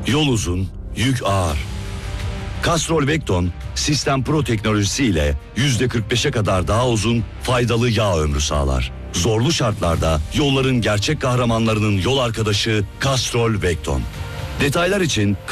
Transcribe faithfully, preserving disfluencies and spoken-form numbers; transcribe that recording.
Yol uzun, yük ağır. Castrol Vecton, Sistem Pro teknolojisiyle yüzde kırk beşe kadar daha uzun, faydalı yağ ömrü sağlar. Zorlu şartlarda yolların gerçek kahramanlarının yol arkadaşı Castrol Vecton. Detaylar için